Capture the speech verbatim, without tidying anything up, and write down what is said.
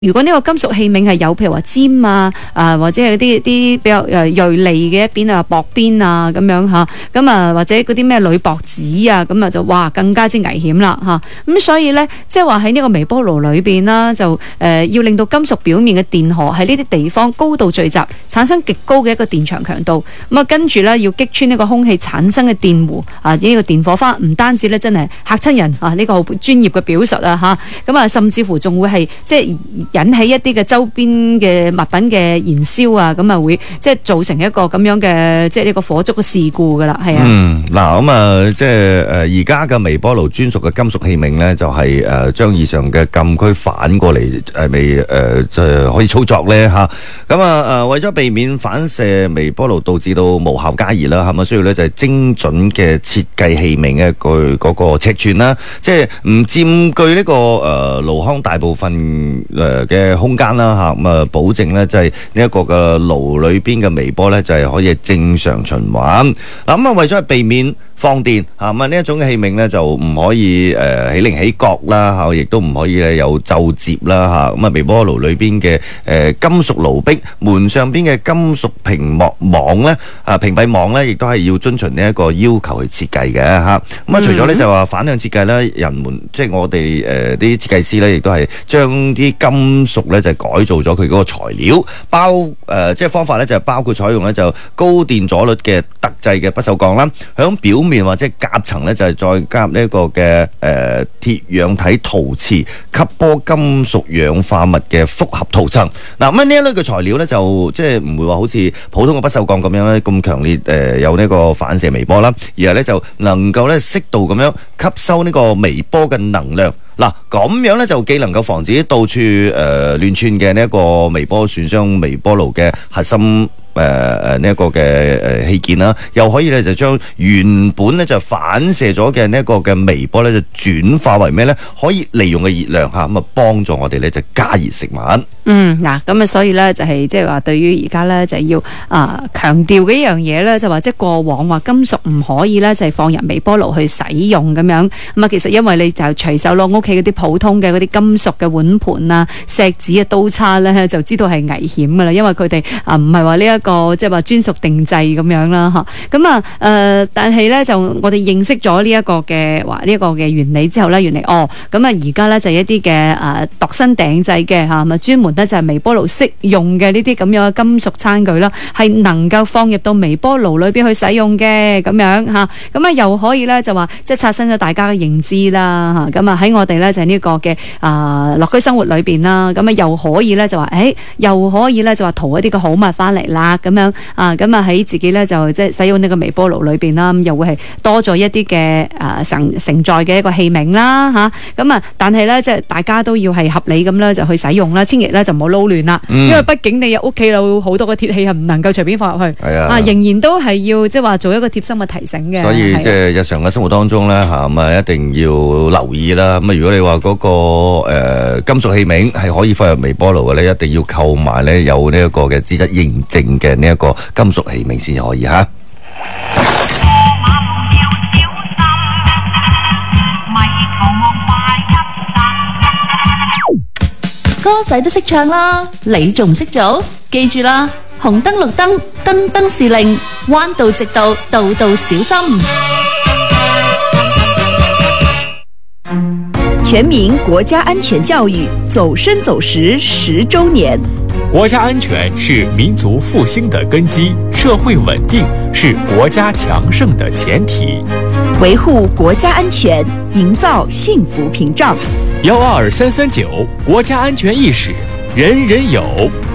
如果呢個金屬器皿係有譬如話尖啊，啊或者係啲啲比較誒銳利嘅一邊啊，薄邊啊咁樣吓，咁啊或者嗰啲咩鋁箔紙啊，咁啊就哇更加之危險啦吓。咁所以咧，即係話喺呢個微波爐裏邊啦，就誒、呃、要令到金屬表面嘅電荷喺呢啲地方高度聚集，產生極高嘅一個電場強度。咁啊跟住咧要擊穿呢個空氣產生嘅電弧啊，呢、這個電火花唔單止咧真係嚇親人啊，呢、這個好專業嘅表述啊吓。咁啊甚至乎仲會係即係引起一啲嘅周邊嘅物品嘅燃燒啊，咁啊會即係造成一個咁樣嘅即係呢個火燭嘅事故噶啦，係啊。 嗯，嗱咁啊，即係誒而家嘅微波爐專屬嘅金屬器皿咧，就係誒將以上嘅禁區反過嚟誒未誒即係可以操作咧吓。咁啊誒為咗避免反射微波爐導致到無效加熱啦，係咪需要咧就係精準嘅設計器皿嘅佢嗰個尺寸啦，即係唔佔據呢個誒爐腔大部分誒嘅空間啦吓，咁啊保證咧就係呢一個嘅爐裏邊嘅微波咧就係可以正常循環。嗱咁啊為咗係避免放電嚇，咁啊呢一種嘅器皿咧就唔可以誒起棱起角啦嚇，亦都唔可以咧有皺摺啦嚇。咁啊微波爐裏邊嘅誒金屬爐壁門上邊嘅金屬屏幕網咧啊屏蔽網咧，亦都係要遵循呢一個要求去設計嘅嚇。咁啊除咗咧就話反向設計咧，人們即係我哋誒啲設計師咧，亦都係將啲金屬咧就改造咗佢嗰個材料，包誒即係方法咧就係包括採用咧就高電阻率嘅特製嘅不鏽鋼啦，響表面面或者夾層咧就係再加入呢一個嘅誒鐵氧體陶瓷吸波金屬氧化物嘅複合塗層。嗱咁呢一類嘅材料咧就即係唔會話好似普通嘅不鏽鋼咁樣咧咁強烈誒有呢個反射微波啦，而係咧就能夠咧適度咁樣吸收呢個微波嘅能量。嗱咁樣咧就既能夠防止到處誒亂竄嘅呢一個微波損傷微波爐嘅核心。誒誒呢一個嘅誒器件啦，又可以咧就將原本咧就反射咗嘅呢一個嘅微波咧就轉化為咩咧？可以利用嘅熱量嚇，咁啊幫助我哋咧就加熱食物。 嗯，嗱咁啊，所以咧就係即係話對於而家咧就係要啊強調嘅一樣嘢咧，就話即係過往話金屬唔可以咧就係放入微波爐去使用咁樣。咁啊，其實因為你就隨手攞屋企嗰啲普通嘅嗰啲金屬嘅碗盤啊、錫紙啊、刀叉咧，就知道係危險噶啦，因為佢哋啊唔係話呢一個即係話專屬定製咁樣啦嚇，咁啊誒，但係咧就我哋認識咗呢一個嘅話呢一個嘅原理之後咧，原嚟哦咁啊而家咧就係一啲嘅誒度身訂製嘅嚇，咪專門咧就係微波爐適用嘅呢啲咁樣嘅金屬餐具啦，係能夠放入到微波爐裏邊去使用嘅咁樣嚇，咁啊又可以咧就話即係刷新咗大家嘅認知啦嚇，咁啊喺我哋咧就係呢個嘅啊樂居生活裏邊啦，咁啊又可以咧就話誒又可以咧就話淘一啲嘅好物翻嚟啦。咁樣啊，咁啊喺自己咧就即係使用呢個微波爐裏邊啦，咁又會係多咗一啲嘅誒承承載嘅一個器皿啦吓，咁啊但係咧即係大家都要係合理咁咧就去使用啦，千祈咧就唔好撈亂啦，嗯、因為畢竟你有屋企有好多個鐵器係唔能夠隨便放入去，係啊，啊仍然都係要即係話做一個貼心嘅提醒嘅。 所以即係日常嘅生活當中咧吓，咁啊一定要留意啦。咁啊如果你話嗰、那個誒、呃、金屬器皿係可以放入微波爐嘅咧，一定要購買咧有呢一個嘅資質認證嘅呢一個金屬器皿先可以吓。 歌仔都識唱啦，你仲唔識做？記住啦，紅燈綠燈，燈燈是令，彎道直道，道道小心。 全民國家安全教育走深走實十周年。 國家安全是民族復興的根基，社會穩定是國家強盛的前提。 維護國家安全，營造幸福屏障。 幺二三三九，國家安全意識人人有。